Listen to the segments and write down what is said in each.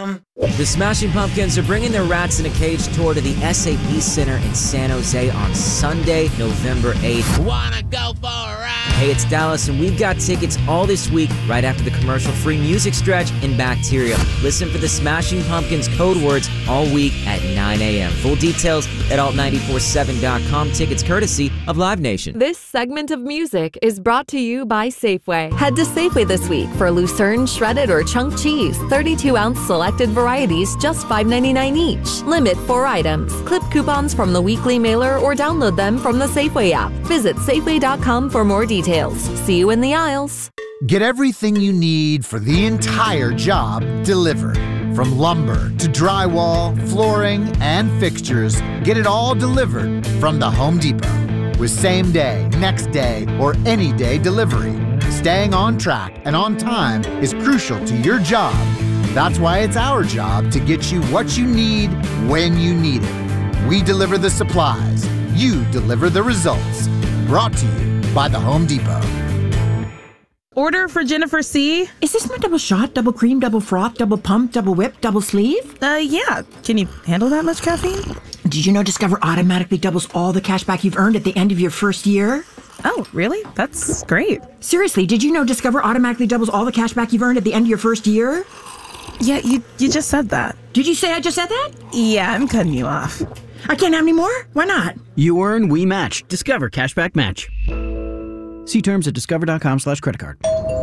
The Smashing Pumpkins are bringing their Rats in a Cage tour to the SAP Center in San Jose on Sunday, November 8th. Wanna go for a ride? Hey, it's Dallas, and we've got tickets all this week right after the commercial-free music stretch in Bacteria. Listen for the Smashing Pumpkins code words all week at 9 a.m. Full details at alt947.com. Tickets courtesy of Live Nation. This segment of music is brought to you by Safeway. Head to Safeway this week for Lucerne shredded or chunk cheese, 32-ounce selected varieties, just $5.99 each. Limit 4 items. Clip coupons from the weekly mailer or download them from the Safeway app. Visit Safeway.com for more details. See you in the aisles. Get everything you need for the entire job delivered. From lumber to drywall, flooring, and fixtures, get it all delivered from the Home Depot. With same day, next day, or any day delivery, staying on track and on time is crucial to your job. That's why it's our job to get you what you need when you need it. We deliver the supplies. You deliver the results. Brought to you by the Home Depot. Order for Jennifer C. Is this my double shot, double cream, double froth, double pump, double whip, double sleeve? Yeah. Can you handle that much caffeine? Did you know Discover automatically doubles all the cash back you've earned at the end of your first year? Oh, really? That's great. Seriously, did you know Discover automatically doubles all the cash back you've earned at the end of your first year? Yeah, you just said that. Did you say I just said that? Yeah, I'm cutting you off. I can't have any more? Why not? You earn, we match. Discover Cashback Match. See terms at discover.com/creditcard.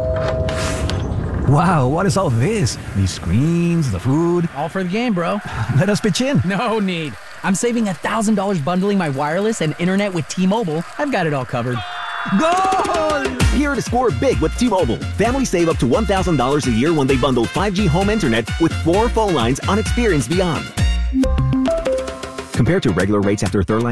Wow, what is all this? These screens, the food. All for the game, bro. Let us pitch in. No need. I'm saving $1,000 bundling my wireless and internet with T-Mobile. I've got it all covered. Goal! Here to score big with T-Mobile. Families save up to $1,000 a year when they bundle 5G home internet with 4 phone lines on Experience Beyond. Compared to regular rates after third line